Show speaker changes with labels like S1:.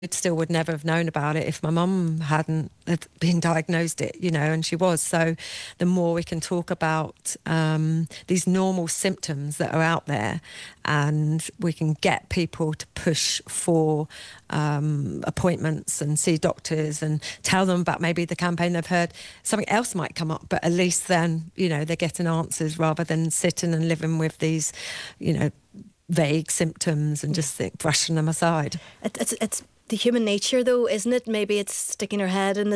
S1: still would never have known about it if my mum hadn't had been diagnosed it, and she was. So the more we can talk about these normal symptoms that are out there, and we can get people to push for appointments and see doctors and tell them about maybe the campaign they've heard, something else might come up, but at least then, they're getting answers rather than sitting and living with these, vague symptoms and just brushing them aside.
S2: It's the human nature, though, isn't it? Maybe it's sticking our head in the